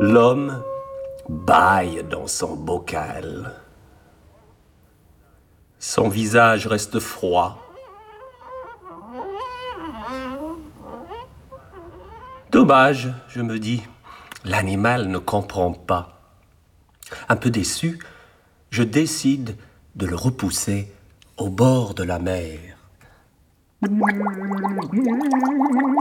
L'homme bâille dans son bocal. Son visage reste froid. Dommage, je me dis, l'animal ne comprend pas. Un peu déçu, je décide de le repousser au bord de la mer.